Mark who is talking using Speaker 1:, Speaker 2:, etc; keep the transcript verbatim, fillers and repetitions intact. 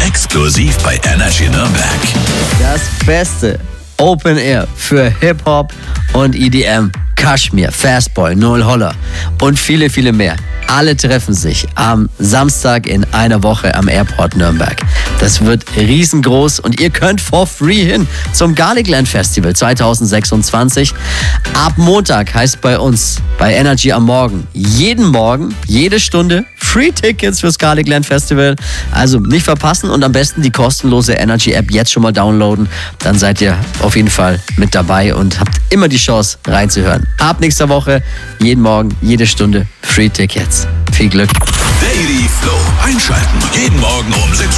Speaker 1: Exklusiv bei Energy Nürnberg.
Speaker 2: Das beste Open Air für Hip-Hop und E D M. Kashmir, Fastboy, Noel Holler und viele, viele mehr. Alle treffen sich am Samstag in einer Woche am Airport Nürnberg. Das wird riesengroß und ihr könnt for free hin zum Garlicland Festival zwanzig sechsundzwanzig. Ab Montag heißt bei uns, bei Energy am Morgen, jeden Morgen, jede Stunde Free Tickets fürs Garlicland Festival. Also nicht verpassen und am besten die kostenlose Energy App jetzt schon mal downloaden. Dann seid ihr auf jeden Fall mit dabei und habt immer die Chance reinzuhören. Ab nächster Woche, jeden Morgen, jede Stunde Free Tickets. Viel Glück.
Speaker 1: Daily Flow einschalten. Jeden Morgen um sechs